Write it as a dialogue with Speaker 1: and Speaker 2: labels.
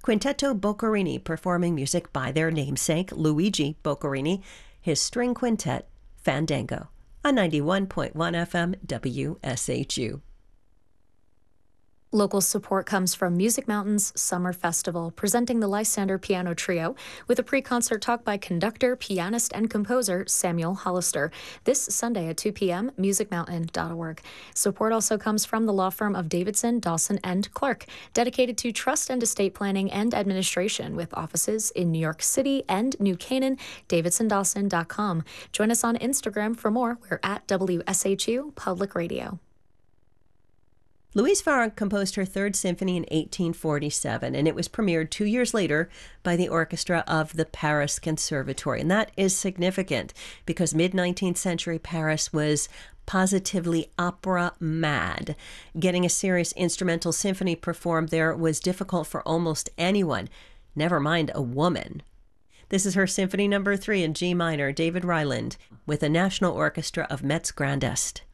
Speaker 1: Quintetto Boccherini performing music by their namesake, Luigi Boccherini, his string quintet, Fandango, on 91.1 FM WSHU.
Speaker 2: Local support comes from Music Mountain's Summer Festival, presenting the Lysander Piano Trio with a pre-concert talk by conductor, pianist, and composer Samuel Hollister. This Sunday at 2 p.m., musicmountain.org. Support also comes from the law firm of Davidson, Dawson, and Clark, dedicated to trust and estate planning and administration with offices in New York City and New Canaan, davidsondawson.com. Join us on Instagram for more. We're at WSHU Public Radio.
Speaker 1: Louise Farrenc composed her Third Symphony in 1847, and it was premiered 2 years later by the orchestra of the Paris Conservatory. And that is significant because mid-19th century Paris was positively opera mad. Getting a serious instrumental symphony performed there was difficult for almost anyone, never mind a woman. This is her Symphony No. 3 in G minor, David Ryland, with the National Orchestra of Metz Grand Est.